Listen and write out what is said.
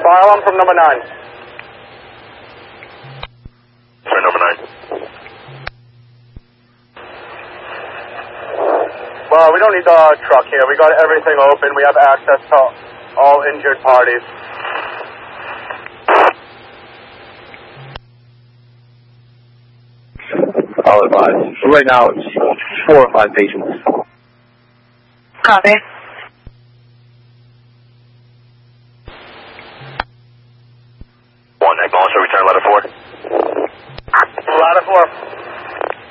Fire alarm from number 9. Sorry, number 9. Well, we don't need the truck here. We got everything open. We have access to all injured parties. I'll advise. Right now, it's 4 or 5 patients. Copy.